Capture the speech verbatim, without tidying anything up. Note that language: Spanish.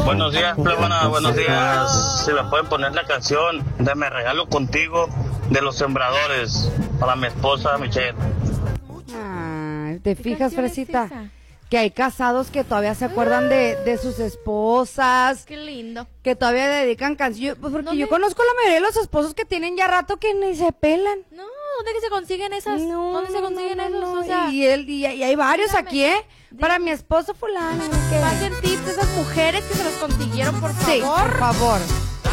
Buenos días, plebona, buenos días. Si me pueden poner la canción de Me Regalo Contigo de Los Sembradores para mi esposa Michelle. Ay, ¿te fijas, canción es Fresita? esa? Que hay casados que todavía se acuerdan de, de sus esposas, Qué lindo. que todavía dedican canciones. Pues porque ¿Dónde? yo conozco la mayoría de los esposos que tienen ya rato que ni se pelan. No, ¿dónde que se consiguen esas? No, ¿Dónde se no, consiguen no, esos? no, O sea, y, él, y, y hay varios dígame, aquí, ¿eh? dígame. Para mi esposo fulano. ¿Qué? pasen tips de esas mujeres que se los consiguieron, por favor. Sí, por favor.